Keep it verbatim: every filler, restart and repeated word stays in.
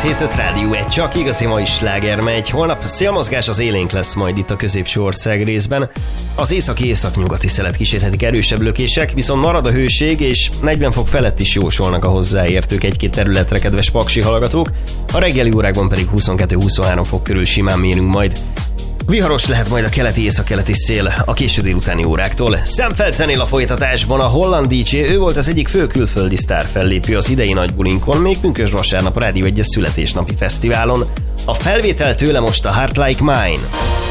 hét öt Rádió egy, csak igazi mai sláger megy. Holnap szélmozgás az élénk lesz majd itt a középső ország részben. Az északi északnyugati szelet kísérhetik erősebb lökések, viszont marad a hőség, és negyven fok felett is jósolnak a hozzáértők egy-két területre, kedves paksi hallgatók. A reggeli órákban pedig huszonkettő-huszonhárom fok körül simán mérünk majd. Viharos lehet majd a keleti északkeleti szél a késő délutáni óráktól. Szemfeldzenél a folytatásban a holland dé dzsé, ő volt az egyik fő külföldi sztár fellépő az idei nagy bulinkon, még pünkösd vasárnap a Rádió egyes születésnapi fesztiválon. A felvétel tőle most a Heart Like Mine.